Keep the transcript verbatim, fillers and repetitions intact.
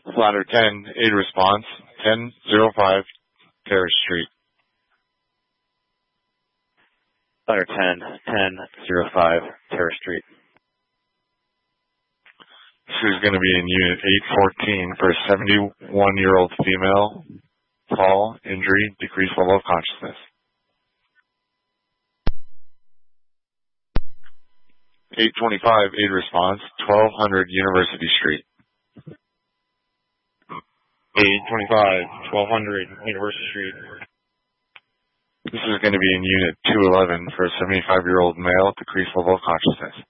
Ladder ten, aid response, ten oh five Terrace Street. Ladder ten, ten oh five Terrace Street. This is going to be in Unit eight fourteen for a seventy-one-year-old female, fall, injury, decreased level of consciousness. eight twenty-five, aid response, twelve hundred University Street. eight twenty-five, twelve hundred University Street. This is going to be in Unit two eleven for a seventy-five-year-old male, decreased level of consciousness.